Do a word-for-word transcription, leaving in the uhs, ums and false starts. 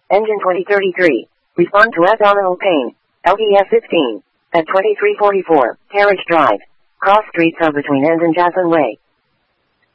Engine twenty thirty-three. Respond to abdominal pain. L D S sixteen. At twenty-three forty-four, Carriage Drive. Cross streets are between End and Jackson Way.